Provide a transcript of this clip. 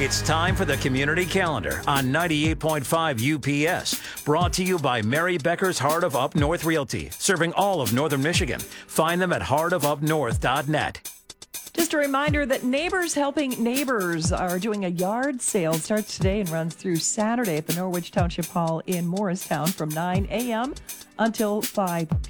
It's time for the Community Calendar on 98.5 UPS. Brought to you by Mary Becker's Heart of Up North Realty, serving all of Northern Michigan. Find them at heartofupnorth.net. Just a reminder that Neighbors Helping Neighbors are doing a yard sale. It starts today and runs through Saturday at the Norwich Township Hall in Morristown from 9 a.m. until 5